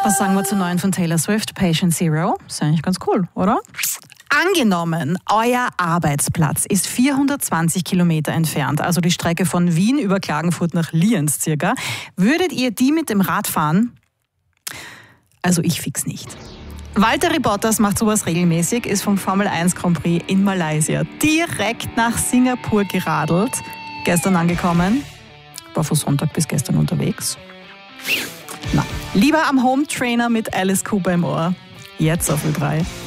Was sagen wir zu neuen von Taylor Swift, Patient Zero? Ist eigentlich ganz cool, oder? Angenommen, euer Arbeitsplatz ist 420 Kilometer entfernt, also die Strecke von Wien über Klagenfurt nach Lienz circa. Würdet ihr die mit dem Rad fahren? Also ich fix nicht. Valtteri Bottas macht sowas regelmäßig, ist vom Formel 1 Grand Prix in Malaysia direkt nach Singapur geradelt. Gestern angekommen, war von Sonntag bis gestern unterwegs. Na, lieber am Home Trainer mit Alice Cooper im Ohr. Jetzt auf Ö3.